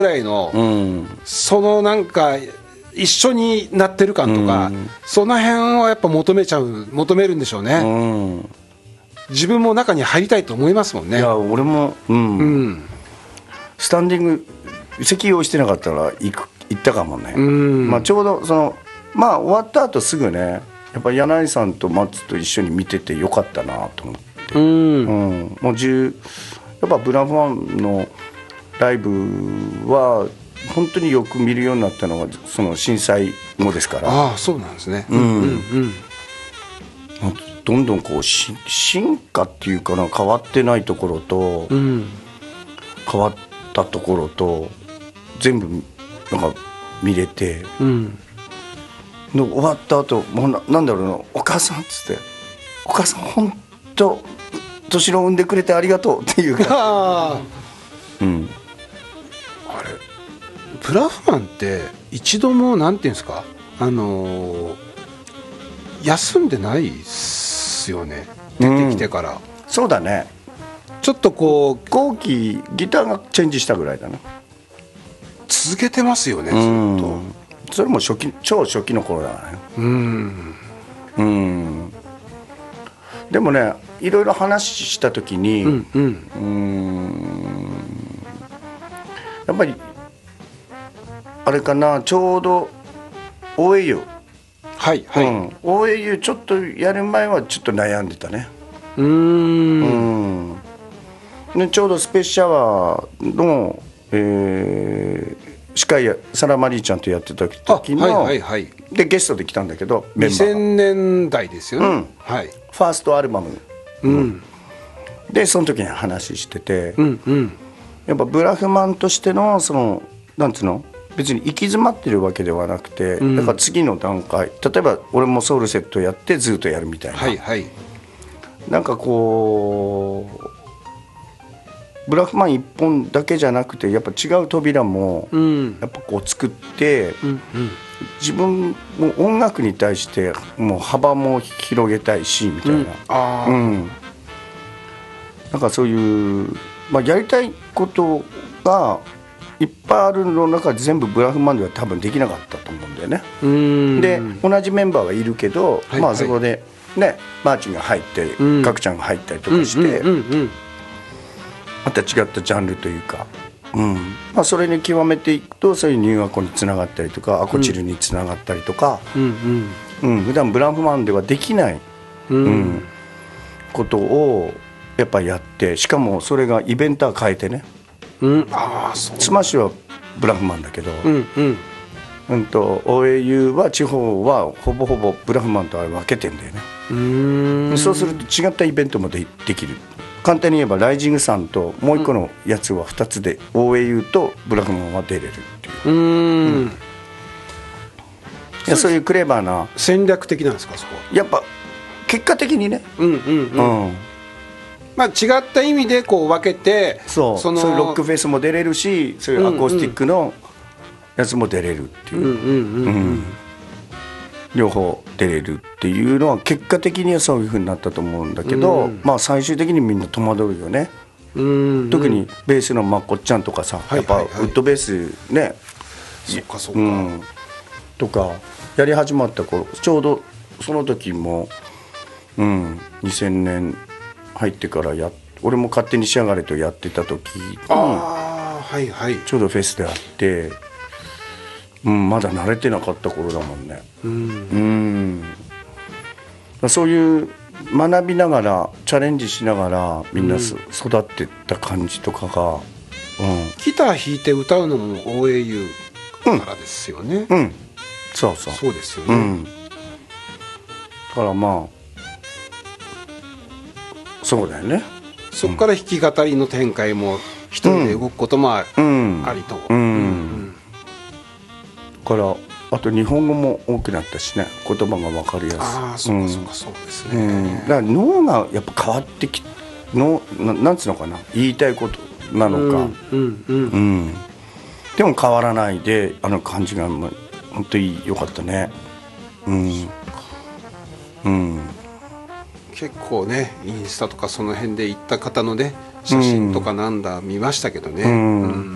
ぐらいの、 うん、 そのなんか一緒になってる感とか、 うん、 その辺をやっぱ求めるんでしょうね、 うん、 自分も中に入りたいと思いますもんね。 いや俺も、うんうん、 スタンディング席用意してなかったら行ったかもね、 うん、 まあ、ちょうどそのまあ終わった後すぐねやっぱ柳井さんと松と一緒に見ててよかったなと思って、 うんうんもうやっぱブラフマンのライブは本当によく見るようになったのがその震災後ですから。 ああそうなんですね、 うんうんうん、 どんどんこう進化っていうかな変わってないところと、 うん、 変わったところと全部なんか見れて、 うん、 終わった後もうなんだろうなお母さんっつってお母さん本当年の産んでくれてありがとうっていうかあうん、 あれブラフマンって一度もなんていうんですか休んでないっすよね出てきてから、 そうだねちょっとこう後期ギターがチェンジしたぐらいだな続けてますよねずっと、 それも超初期の頃だねでもねいろいろ話した時に、やっぱりあれかなちょうど OAU はいはい、 OAU ちょっとやる前はちょっと悩んでたねでちょうどスペースシャワーの、司会サラマリーちゃんとやってた時の、 はいはいはい、 でゲストで来たんだけどメンバーが 2000年代ですよね、はい、 ファーストアルバム、でその時に話してて、やっぱブラフマンとしてのそのなんつうの別に行き詰まってるわけではなくて、だから次の段階例えば俺もソウルセットやってずっとやるみたいな、 はいはい、 なんかこうブラフマン一本だけじゃなくてやっぱ違う扉もやっぱこう作って、自分も音楽に対してもう幅も広げたいしみたいな、なんかそういう、やりたいことがいっぱいあるの中で全部ブラフマンでは多分できなかったと思うんだよね。で同じメンバーはいるけど、そこでねマーチンが入ってガクちゃんが入ったりとかして、また違ったジャンルというか、それに極めていくとそういうニューアコにつながったりとかアコチルにつながったりとか、普段ブラフマンではできない、ことをやっぱりやって、しかもそれがイベンター変えてね、スマッシュはブラフマンだけど、OAU は地方はほぼほぼブラフマンとは分けてんだよね。そうすると違ったイベントもできる。簡単に言えばライジングさんともう一個のやつは2つで OAU とブラフマンは出れるっていう、いやそういうクレバーな戦略的なんですかそこやっぱ結果的にね、 違った意味でこう分けてそういうロックフェスも出れるしそういうアコースティックのやつも出れるっていう両方出れるっていうのは結果的にはそういう風になったと思うんだけど、最終的にみんな戸惑うよね。特にベースのまっこっちゃんとかさ、やっぱウッドベースね、とかやり始まった頃ちょうどその時も、2000年入ってから俺も勝手に仕上がれとやってた時にちょうどフェスであって、まだ慣れてなかった頃だもんね。そういう学びながらチャレンジしながらみんな育ってった感じとかが、 ギター弾いて歌うのも OAU からですよね。 そうですよね。 だからそうだよね。 そこから弾き語りの展開も一人で動くこともありと。 からあと日本語も多くなったしね、言葉が分かりやすい。 そうですね。 だから脳がやっぱ変わってきなんつうのかな、言いたいことなのか、でも変わらないであの感じが本当に良かったね。 結構ねインスタとかその辺で行った方のね写真とかなんだ見ましたけどね。